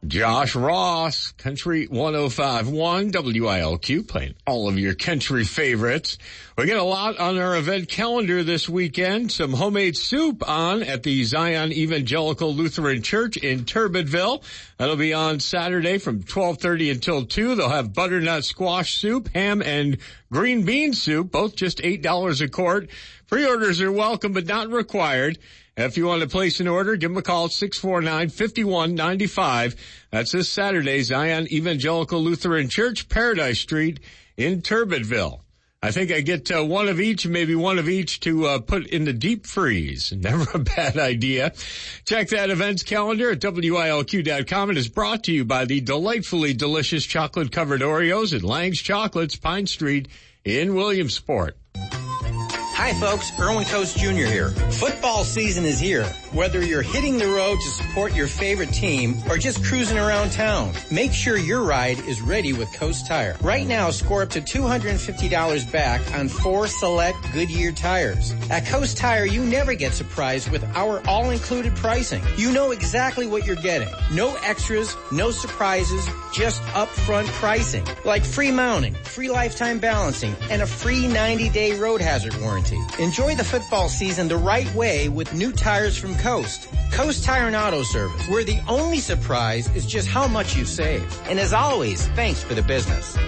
Josh Ross, Country 105.1 WILQ, playing all of your country favorites. We got a lot on our event calendar this weekend. Some homemade soup on at the Zion Evangelical Lutheran Church in Turbidville. That'll be on Saturday from 12:30 until 2. They'll have butternut squash soup, ham, and green bean soup, both just $8 a quart. Pre-orders are welcome but not required. If you want to place an order, give them a call at 649-5195. That's this Saturday, Zion Evangelical Lutheran Church, Paradise Street in Turbidville. I think I get one of each, maybe one of each to put in the deep freeze. Never a bad idea. Check that events calendar at WILQ.com. It is brought to you by the delightfully delicious chocolate-covered Oreos at Lang's Chocolates, Pine Street in Williamsport. Hi folks, Erwin Coast Jr. here. Football season is here. Whether you're hitting the road to support your favorite team or just cruising around town, make sure your ride is ready with Coast Tire. Right now, score up to $250 back on 4 select Goodyear tires. At Coast Tire, you never get surprised with our all-included pricing. You know exactly what you're getting. No extras, no surprises, just upfront pricing. Like free mounting, free lifetime balancing, and a free 90-day road hazard warranty. Enjoy the football season the right way with new tires from Coast. Coast Tire and Auto Service, where the only surprise is just how much you save. And as always, thanks for the business.